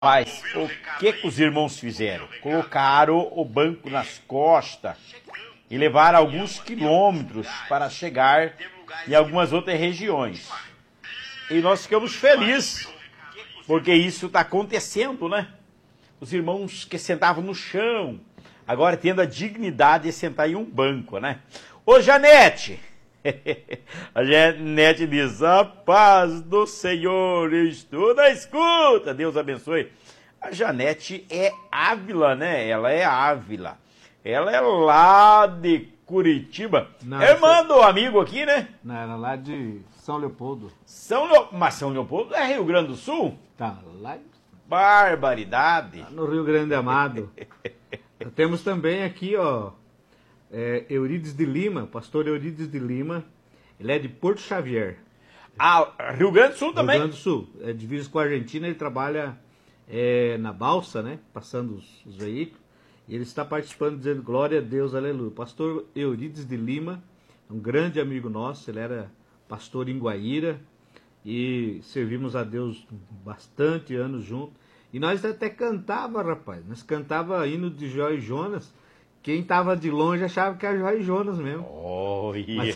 Rapaz, o que os irmãos fizeram? Colocaram o banco nas costas e levaram alguns quilômetros para chegar em algumas outras regiões. E nós ficamos felizes, porque isso está acontecendo, né? Os irmãos que sentavam no chão, agora tendo a dignidade de sentar em um banco, né? Ô Janete! A Janete diz, a paz do Senhor estuda, escuta, Deus abençoe. A Janete é Ávila, né? Ela é Ávila. Ela é lá de Curitiba. Não, É irmã do amigo aqui, né? Não, era lá de São Leopoldo. Mas São Leopoldo é Rio Grande do Sul? Tá, lá Barbaridade. no Rio Grande Amado. Temos também aqui, ó, Eurides de Lima, pastor Eurides de Lima. Ele é de Porto Xavier. Ah, Rio Grande do Sul também? Rio Grande do Sul. É divisa com a Argentina, ele trabalha na balsa, né? Passando os veículos. E ele está participando dizendo glória a Deus, aleluia. Pastor Eurides de Lima, um grande amigo nosso, ele era pastor em Guaíra e servimos a Deus bastante anos juntos. E nós até cantava, rapaz. Nós cantava hino de Jó e Jonas. Quem estava de longe achava que era Jó e Jonas mesmo. Oh, yeah.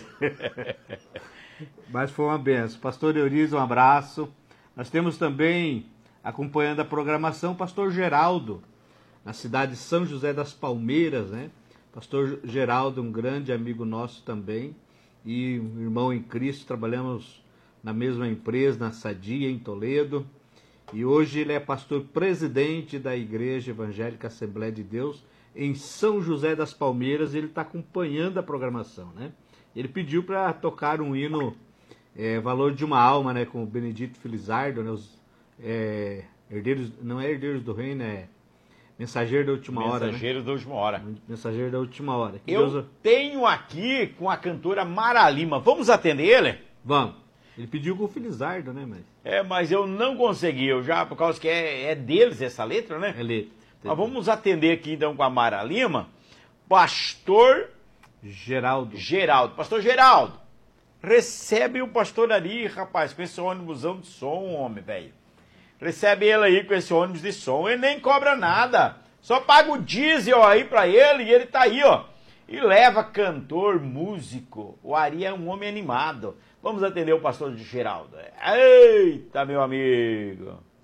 Mas foi uma benção. Pastor Eurides, um abraço. Nós temos também, acompanhando a programação, o pastor Geraldo, na cidade de São José das Palmeiras, né? Pastor Geraldo, um grande amigo nosso também, e um irmão em Cristo, trabalhamos na mesma empresa, na Sadia, em Toledo, e hoje ele é pastor presidente da Igreja Evangélica Assembleia de Deus, em São José das Palmeiras, e ele está acompanhando a programação, né? Ele pediu para tocar um hino, Valor de uma Alma, né? Com o Benedito Felizardo, né? Os herdeiros, não é Herdeiros do Reino, é Mensageiro da Última Hora. Mensageiro da Última Hora. Mensageiro da Última Hora. Eu tenho aqui com a cantora Mara Lima. Vamos atender ele? Vamos. Ele pediu com o Felizardo, né? Mas eu não consegui. Eu já, por causa que é deles essa letra, né? É letra. Mas vamos atender aqui então com a Mara Lima. Pastor Geraldo. Pastor Geraldo, recebe o pastor ali, rapaz, com esse ônibusão de som, homem, velho. Recebe ele aí com esse ônibus de som, ele nem cobra nada. Só paga o diesel aí pra ele e ele tá aí, ó. E leva cantor, músico. O Ari é um homem animado. Vamos atender o pastor Geraldo. Eita, meu amigo.